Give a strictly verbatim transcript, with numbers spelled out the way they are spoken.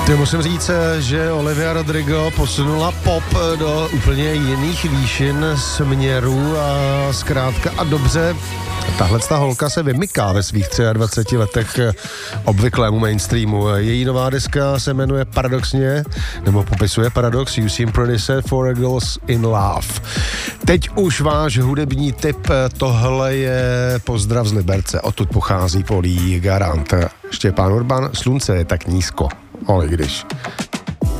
Ty musím říct, že Olivia Rodrigo posunula pop do úplně jiných výšin, směrů a zkrátka a dobře. Tahle ta holka se vymyká ve svých dvaceti třech letech obvyklému mainstreamu. Její nová deska se jmenuje paradoxně, nebo popisuje paradox You Seem Pretty Sad for a Girls in Love. Teď už váš hudební tip, tohle je pozdrav z Liberce, odtud pochází Polí Garant. Štěpán Urban, slunce je tak nízko, ale když...